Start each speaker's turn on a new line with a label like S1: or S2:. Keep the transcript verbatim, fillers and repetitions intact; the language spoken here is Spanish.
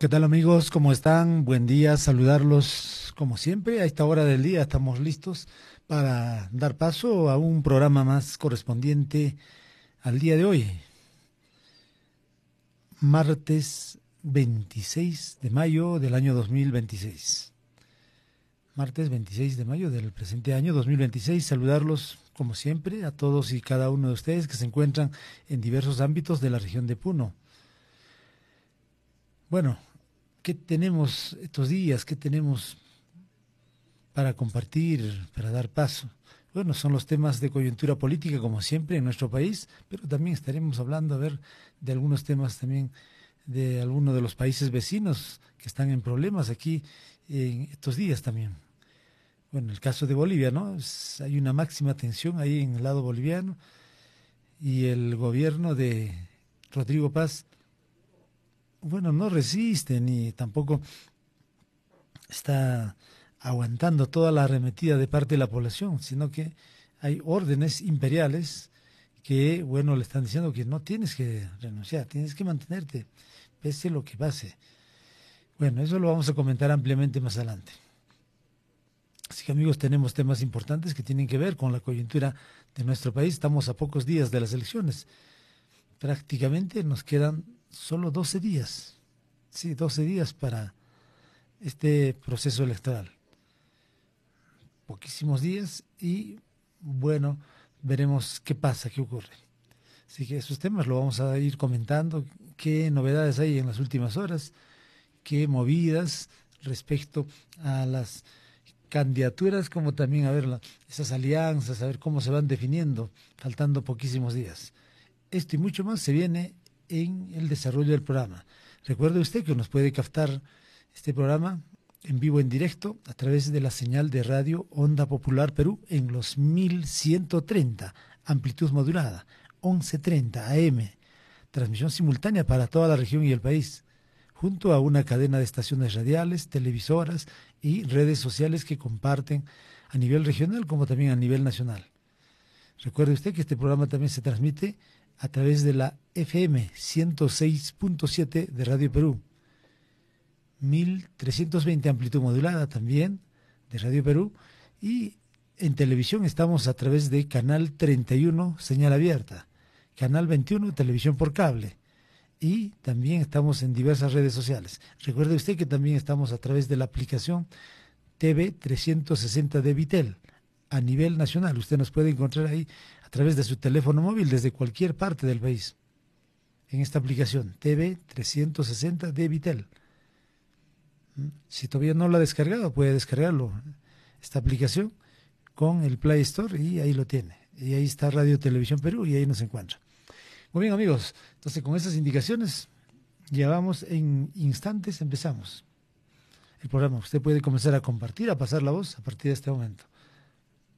S1: ¿Qué tal amigos? ¿Cómo están? Buen día, saludarlos como siempre. A esta hora del día estamos listos para dar paso a un programa más correspondiente al día de hoy, martes veintiséis de mayo del año dos mil veintiséis. Martes veintiséis de mayo del presente año dos mil veintiséis. Saludarlos como siempre a todos y cada uno de ustedes que se encuentran en diversos ámbitos de la región de Puno. Bueno, ¿qué tenemos estos días? ¿Qué tenemos para compartir, para dar paso? Bueno, son los temas de coyuntura política, como siempre, en nuestro país, pero también estaremos hablando, a ver, de algunos temas también de algunos de los países vecinos que están en problemas aquí en estos días también. Bueno, el caso de Bolivia, ¿no? Es- hay una máxima tensión ahí en el lado boliviano y el gobierno de Rodrigo Paz, bueno, no resiste ni tampoco está aguantando toda la arremetida de parte de la población, sino que hay órdenes imperiales que, bueno, le están diciendo que no tienes que renunciar, tienes que mantenerte, pese lo que pase. Bueno, eso lo vamos a comentar ampliamente más adelante. Así que amigos, tenemos temas importantes que tienen que ver con la coyuntura de nuestro país. Estamos a pocos días de las elecciones. Prácticamente nos quedan solo doce días. Sí, doce días para este proceso electoral. Poquísimos días y bueno, veremos qué pasa, qué ocurre. Así que esos temas lo vamos a ir comentando, qué novedades hay en las últimas horas, qué movidas respecto a las candidaturas, como también a ver la- esas alianzas, a ver cómo se van definiendo, faltando poquísimos días. Esto y mucho más se viene en el desarrollo del programa. Recuerde usted que nos puede captar este programa en vivo, en directo, a través de la señal de radio Onda Popular Perú en los mil ciento treinta, amplitud modulada, once treinta A M, transmisión simultánea para toda la región y el país, junto a una cadena de estaciones radiales, televisoras y redes sociales que comparten a nivel regional como también a nivel nacional. Recuerde usted que este programa también se transmite a través de la F M ciento seis punto siete de Radio Perú, mil trescientos veinte amplitud modulada también de Radio Perú, y en televisión estamos a través de Canal treinta y uno, señal abierta, Canal veintiuno, televisión por cable, y también estamos en diversas redes sociales. Recuerde usted que también estamos a través de la aplicación T V trescientos sesenta de Vitel a nivel nacional. Usted nos puede encontrar ahí a través de su teléfono móvil desde cualquier parte del país. En esta aplicación T V trescientos sesenta de Vitel. Si todavía no lo ha descargado, puede descargarlo, esta aplicación, con el Play Store y ahí lo tiene. Y ahí está Radio Televisión Perú y ahí nos encuentra. Muy bien amigos, entonces con esas indicaciones ya vamos en instantes, empezamos el programa. Usted puede comenzar a compartir, a pasar la voz a partir de este momento.